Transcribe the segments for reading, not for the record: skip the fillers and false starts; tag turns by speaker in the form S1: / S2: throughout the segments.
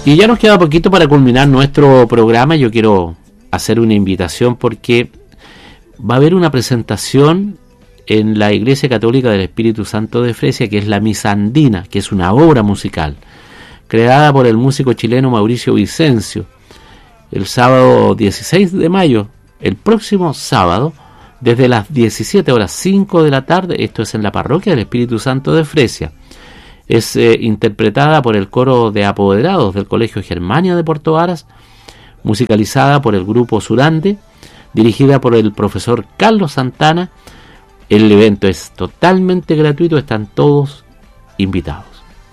S1: Y ya nos queda poquito para culminar nuestro programa. Yo quiero hacer una invitación porque va a haber una presentación en la Iglesia Católica del Espíritu Santo de Fresia, que es la Misa Andina, que es una obra musical creada por el músico chileno Mauricio Vicencio, el sábado 16 de mayo, el próximo sábado, desde las 17 horas 5 de la tarde. Esto es en la Parroquia del Espíritu Santo de Fresia. Es interpretada por el coro de apoderados del Colegio Germania de Puerto Varas, musicalizada por el grupo Surande, dirigida por el profesor Carlos Santana. El evento es totalmente gratuito, están todos invitados.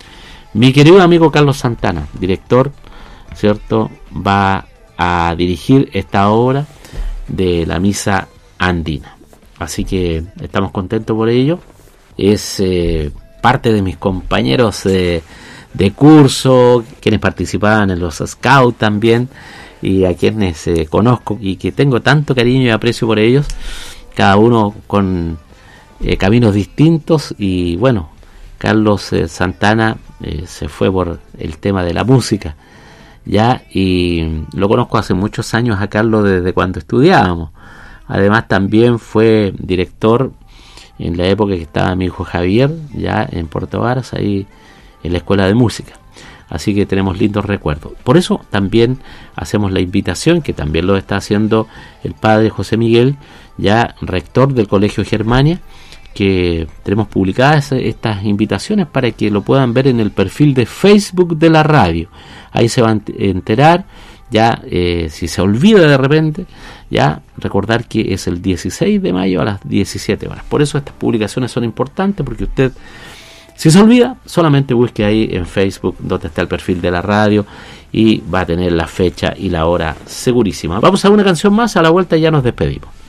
S1: Mi querido amigo Carlos Santana, director, ¿cierto?, va a dirigir esta obra de la Misa Andina. Así que estamos contentos por ello. Es parte de mis compañeros de curso, quienes participaban en los Scouts también, y a quienes conozco y que tengo tanto cariño y aprecio por ellos, cada uno con caminos distintos. Y bueno, Carlos Santana se fue por el tema de la música, ya, y lo conozco hace muchos años a Carlos desde cuando estudiábamos. Además también fue director en la época que estaba mi hijo Javier, ya en Puerto Varas, ahí en la escuela de música. Así que tenemos lindos recuerdos. Por eso también hacemos la invitación, que también lo está haciendo el padre José Miguel, ya rector del Colegio Germania, que tenemos publicadas estas invitaciones para que lo puedan ver en el perfil de Facebook de la radio. Ahí se van a enterar, ya si se olvida de repente, ya recordar que es el 16 de mayo a las 17 horas. Por eso estas publicaciones son importantes, porque usted, si se olvida, solamente busque ahí en Facebook donde está el perfil de la radio y va a tener la fecha y la hora segurísima. Vamos a una canción más, a la vuelta ya nos despedimos.